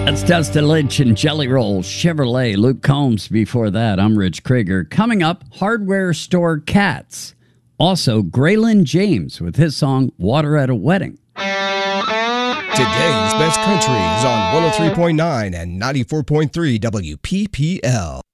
That's Dustin Lynch and Jelly Roll, Chevrolet, Luke Combs before that. I'm Rich Krieger. Coming up, hardware store cats. Also, Graylin James with his song, Water at a Wedding. Today's Best Country is on 103.9 and 94.3 WPPL.